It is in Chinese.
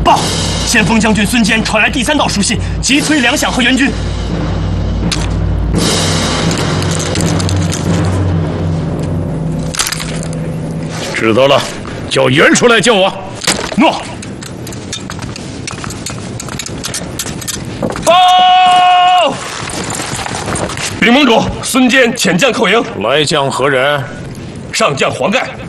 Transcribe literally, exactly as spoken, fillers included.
报，先锋将军孙坚传来第三道书信，急催粮饷和援军。 知道了，叫袁出来叫我。 诺。 报！禀盟主，孙坚遣将寇营。 来将何人？ 上将黄盖。